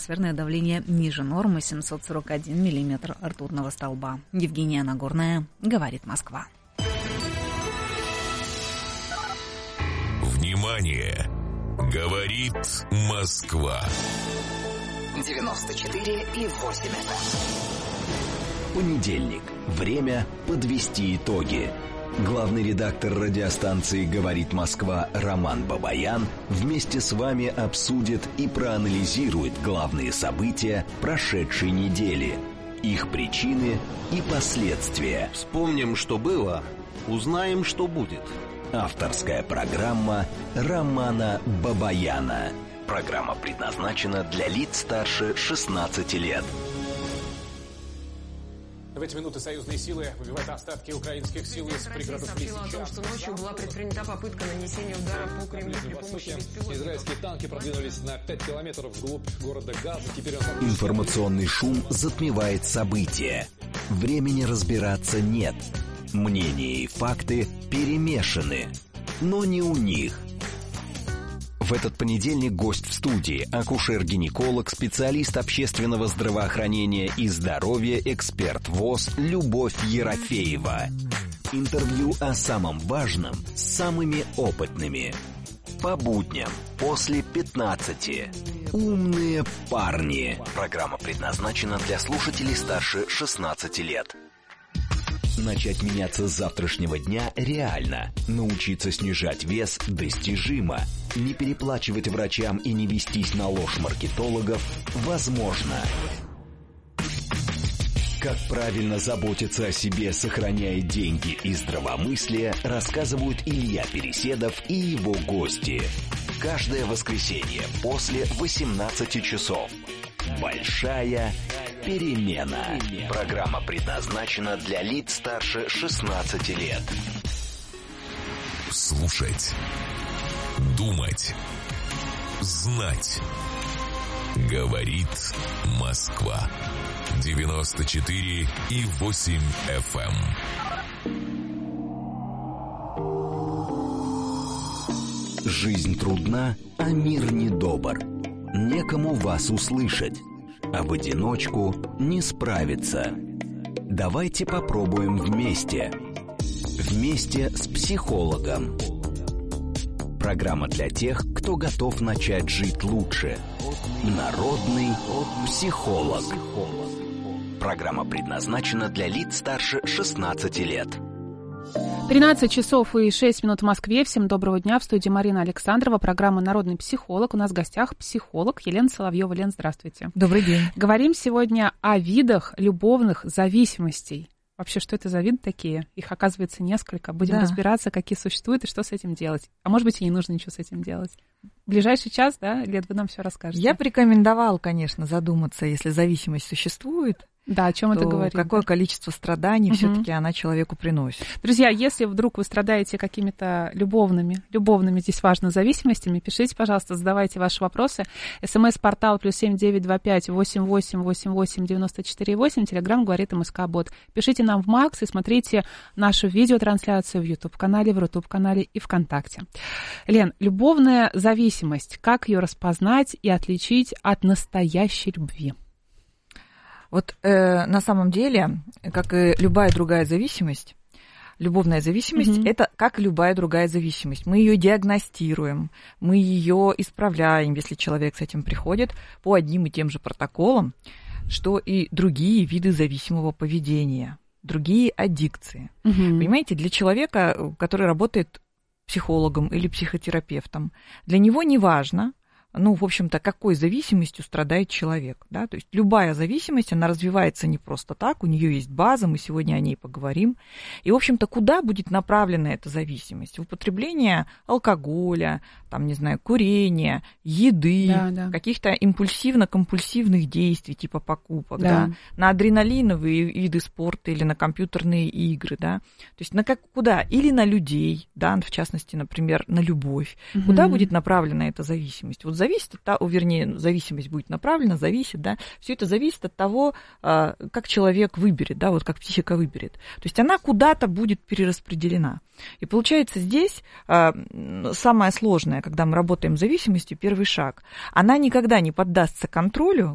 атмосферное давление ниже нормы 741 миллиметр ртутного столба. Евгения Нагорная, говорит Москва. Внимание! Говорит Москва. 94,8. Понедельник. Время подвести итоги. Главный редактор радиостанции «Говорит Москва» Роман Бабаян вместе с вами обсудит и проанализирует главные события прошедшей недели, их причины и последствия. Вспомним, что было, узнаем, что будет. Авторская программа Романа Бабаяна. Программа предназначена для лиц старше 16 лет. В эти минуты союзные силы выбивают остатки украинских сил из пригородов Лисичанска. О том, что ночью была предпринята попытка нанесения удара по Кремлю при помощи беспилотников. Израильские танки продвинулись на 5 километров вглубь города Газа. Теперь Информационный шум затмевает события. Времени разбираться нет. Мнения и факты перемешаны. Но не у них. В этот понедельник гость в студии – акушер-гинеколог, специалист общественного здравоохранения и здоровья, эксперт ВОЗ Любовь Ерофеева. Интервью о самом важном с самыми опытными. По будням после 15. Умные парни. Программа предназначена для слушателей старше 16 лет. Начать меняться с завтрашнего дня реально. Научиться снижать вес достижимо. Не переплачивать врачам и не вестись на ложь маркетологов возможно. Как правильно заботиться о себе, сохраняя деньги и здравомыслие, рассказывают Илья Переседов и его гости. Каждое воскресенье после 18 часов. Большая перемена. Программа предназначена для лиц старше 16 лет. Слушать. Думать. Знать. Говорит Москва. 94,8 FM. Жизнь трудна, а мир недобр. Некому вас услышать, а в одиночку не справиться. Давайте попробуем вместе. Вместе с психологом. Программа для тех, кто готов начать жить лучше. Народный психолог. Программа предназначена для лиц старше 16 лет. 13 часов и 6 минут в Москве. Всем доброго дня. В студии Марина Александрова. Программа «Народный психолог». У нас в гостях психолог Елена Соловьева. Лен, здравствуйте. Добрый день. Говорим сегодня о видах любовных зависимостей. Вообще, что это за виды такие? Их, оказывается, несколько. Будем разбираться, какие существуют и что с этим делать. А может быть, и не нужно ничего с этим делать. В ближайший час, да, Лен, вы нам все расскажете. Я бы рекомендовала, конечно, задуматься, если зависимость существует. Да, о чем это говорит? Какое количество страданий все-таки она человеку приносит. Друзья, если вдруг вы страдаете какими-то любовными здесь важно зависимостями, пишите, пожалуйста, задавайте ваши вопросы. СМС-портал +7 925 88 88 94 8. Телеграм говорит МСК-бот. Пишите нам в Макс и смотрите нашу видеотрансляцию в YouTube-канале, в Рутуб-канале и ВКонтакте. Лен, любовная зависимость. Как ее распознать и отличить от настоящей любви? Вот на самом деле, как и любая другая зависимость, любовная зависимость это как и любая другая зависимость. Мы ее диагностируем, мы ее исправляем, если человек с этим приходит, по одним и тем же протоколам, что и другие виды зависимого поведения, другие аддикции. Понимаете, для человека, который работает психологом или психотерапевтом, для него не важно, в общем-то, какой зависимостью страдает человек. Да? То есть любая зависимость, она развивается не просто так, у нее есть база, мы сегодня о ней поговорим. И, в общем-то, куда будет направлена эта зависимость? В употребление алкоголя, курения, еды, каких-то импульсивно-компульсивных действий, типа покупок, на адреналиновые виды спорта или на компьютерные игры. Да? То есть куда? Или на людей, в частности, например, на любовь. Куда будет направлена эта зависимость? Вот зависимость будет направлена, все это зависит от того, как человек выберет, как психика выберет. То есть она куда-то будет перераспределена. И получается здесь самое сложное, когда мы работаем с зависимостью, первый шаг. Она никогда не поддастся контролю,